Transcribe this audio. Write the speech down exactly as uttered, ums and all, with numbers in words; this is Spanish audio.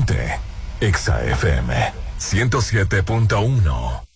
Ponte Exa F M ciento siete punto uno.